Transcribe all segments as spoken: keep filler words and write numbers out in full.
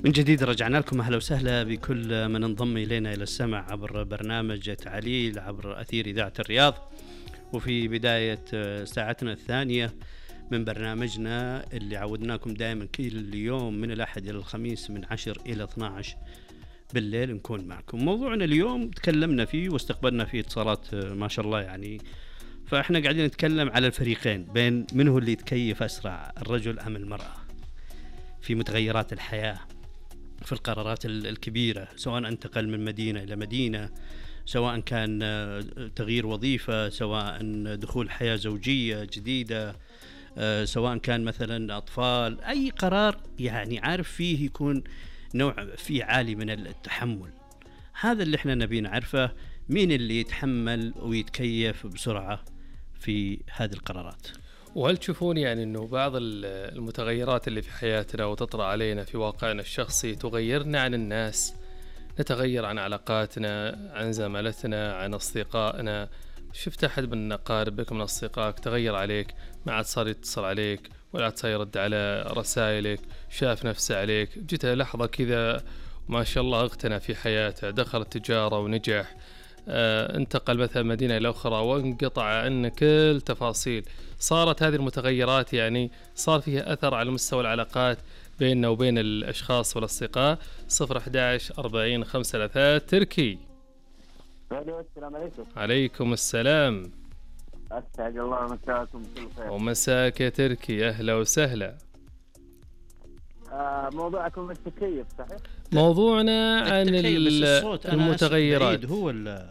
من جديد رجعنا لكم. أهلا وسهلا بكل من انضم إلينا إلى السمع عبر برنامج تعليل عبر أثير إذاعة الرياض، وفي بداية ساعتنا الثانية من برنامجنا اللي عودناكم دائما كل يوم من الأحد إلى الخميس من عشر إلى اثنا عشر بالليل نكون معكم. موضوعنا اليوم تكلمنا فيه واستقبلنا فيه اتصالات ما شاء الله يعني، فإحنا قاعدين نتكلم على الفريقين بين من هو اللي يتكيف أسرع، الرجل أم المرأة، في متغيرات الحياة، في القرارات الكبيرة، سواء انتقل من مدينة إلى مدينة، سواء كان تغيير وظيفة، سواء دخول حياة زوجية جديدة، سواء كان مثلا أطفال، أي قرار يعني عارف فيه يكون نوع فيه عالي من التحمل. هذا اللي احنا نبي نعرفه، مين اللي يتحمل ويتكيف بسرعة في هذه القرارات. وهل تشوفون يعني أنه بعض المتغيرات اللي في حياتنا وتطرأ علينا في واقعنا الشخصي تغيرنا عن الناس، نتغير عن علاقاتنا، عن زملتنا، عن أصدقائنا؟ شفت أحد من أقاربك من أصدقائك تغير عليك، ما عاد صار يتصل عليك ولا عاد صار يرد على رسائلك، شاف نفسه عليك، جت لحظة كذا ما شاء الله اغتنى في حياته، دخل التجارة ونجح، آه، انتقل مثلا مدينة إلى أخرى وانقطع عنه كل تفاصيل. صارت هذه المتغيرات يعني صار فيها أثر على مستوى العلاقات بيننا وبين الأشخاص والأصدقاء. صفر أحد عشر أربعين خمسة ثلاثة. تركي. السلام عليكم. عليكم السلام. أسعد الله مساكم بكل خير. ومساك يا تركي، أهلا وسهلا. آه موضوعكم التكيف صحيح؟ موضوعنا عن المتغيرات. هو ال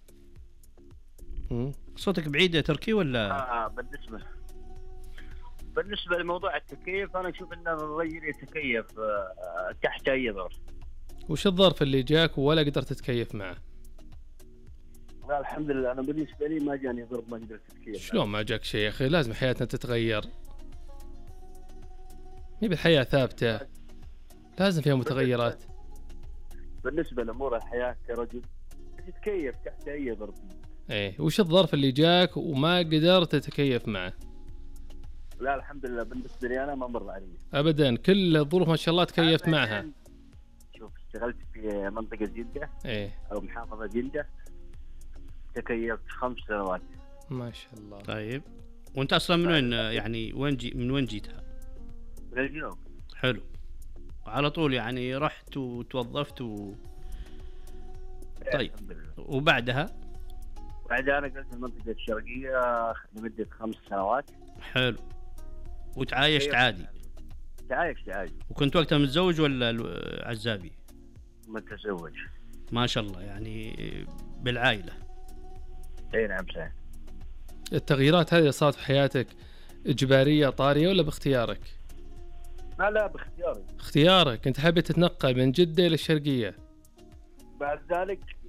صوتك بعيد يا تركي ولا؟ آه بالنسبة بالنسبة لموضوع التكيف أنا أشوف أن الرجل يتكيف آه تحت أي ظرف. وش الظرف اللي جاك ولا قدرت تتكيف معه؟ لا الحمد لله أنا بالنسبة لي ما جاني ظرف ما قدرت أتكيف. شلون ما جاك شيء يا أخي؟ لازم حياتنا تتغير، نبي الحياة ثابتة، لازم فيها متغيرات. بالنسبة لأمور الحياة كرجل تتكيف تحت أي ظرف. إيه، وش الظرف اللي جاك وما قدرت تتكيف معه؟ لا الحمد لله بالنسبة لي أنا ما مر علي أبدا، كل الظروف ما شاء الله تكيفت معها. شوف اشتغلت في منطقة جدة إيه أو محافظة جدة، تكيفت خمس سنوات ما شاء الله. طيب وانت اصلا من وين يعني، وين جي من وين جيتها؟ من الجنوب. حلو، على طول يعني رحت وتوظفت و... طيب وبعدها؟ بعدها انا قلت المنطقة الشرقية لمدة خمس سنوات. حلو، وتعايشت عادي؟ تعايشت عادي. وكنت وقتها متزوج ولا عزابي؟ متزوج ما شاء الله، يعني بالعائلة. اي نعم صحيح. التغييرات هذه صارت في حياتك إجبارية طارية ولا باختيارك؟ لا لا باختياري. اختيارك، انت حابب تتنقل من جدة إلى الشرقية. بعد ذلك